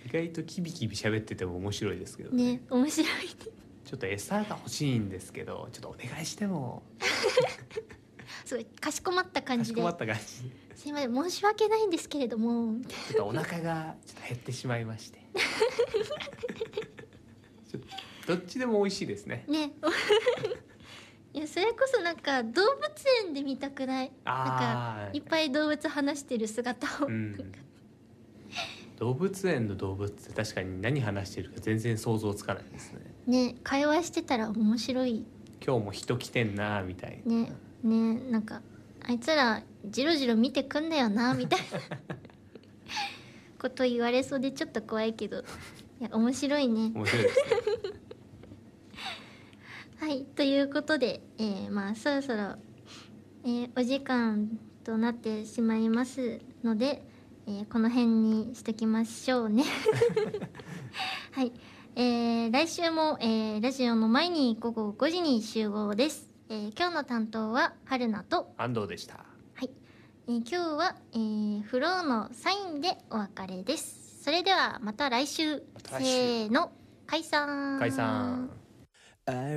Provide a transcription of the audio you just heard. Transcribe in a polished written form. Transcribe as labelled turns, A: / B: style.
A: 意外とキビキビ喋ってても面白いですけど
B: ね、面白いね。
A: ちょっと餌が欲しいんですけど、ちょっとお願いしても。
B: すごいかしこまった感
A: かしこ
B: じで、
A: まった感じ。
B: すいません、申し訳ないんですけれども、みたい
A: ちょっとお腹がちょっと減ってしまいまして。ちょっとどっちでも美味しいですね。
B: なね。いや、それこそなんか動物園で見たくない？なんかいっぱい動物話してる姿を、
A: 動物園の動物って確かに何話してるか全然想像つかないですね。
B: ね、会話してたら面白い。
A: 今日も人来てんなみたいな。
B: ね、なんかあいつらジロジロ見てくんだよなみたいなこと言われそうでちょっと怖いけど、いや面白いね。
A: 面白いですね。
B: はい、ということで、まあそろそろ、お時間となってしまいますので、この辺にしときましょうね。はい、来週も、ラジオの前に午後5時に集合です。今日の担当は春菜と
A: 安藤でした。
B: はい、今日は、フローのサインでお別れです。それではまた来週。せーの、解散。
A: 解散。